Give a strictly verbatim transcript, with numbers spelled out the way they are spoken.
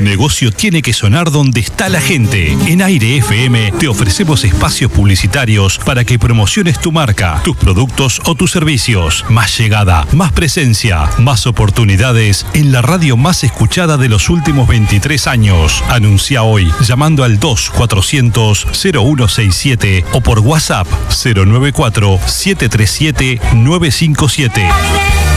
negocio tiene que sonar donde está la gente. En Aire F M te ofrecemos espacios publicitarios para que promociones tu marca, tus productos o tus servicios. Más llegada, más presencia, más oportunidades en la radio más escuchada de los últimos veintitrés años. Anuncia hoy llamando al dos cuatrocientos cero uno sesenta y siete o por WhatsApp cero nueve cuatro siete tres siete nueve cinco siete.